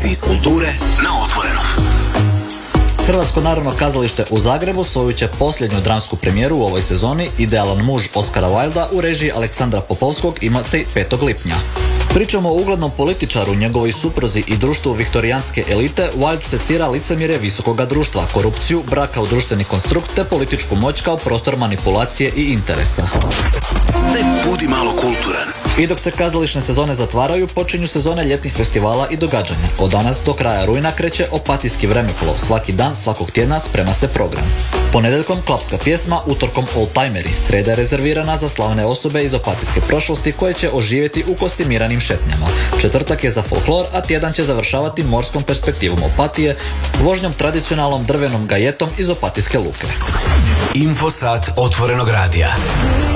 Vijesti iz kulture na Otvorenom. Hrvatsko narodno kazalište u Zagrebu svoju će posljednju dramsku premijeru u ovoj sezoni Idealan muž Oskara Wilda u režiji Aleksandra Popovskog imati 5. lipnja. Pričamo o uglednom političaru, njegovoj supruzi i društvu viktorijanske elite. Wild secira licemjerje visokoga društva, korupciju, brak kao društveni konstrukt te političku moć kao prostor manipulacije i interesa. Te budi malo kulturan. I dok se kazališne sezone zatvaraju, počinju sezone ljetnih festivala i događanja. Od danas do kraja rujna kreće Opatijski vremeplov. Svaki dan, svakog tjedna sprema se program. Ponedjeljkom klapska pjesma, utorkom oldtimeri. Sreda je rezervirana za slavne osobe iz opatijske prošlosti koje će oživjeti u kostimiranim šetnjama. Četvrtak je za folklor, a tjedan će završavati morskom perspektivom Opatije, vožnjom tradicionalnom drvenom gajetom iz Opatijske luke. Infosat Otvorenog radija.